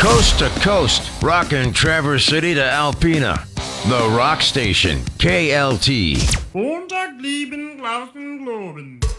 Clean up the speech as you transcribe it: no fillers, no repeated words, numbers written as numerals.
Coast to coast, rockin' Traverse City to Alpena. The Rock Station, KLT. Montag lieben Glauben Globen.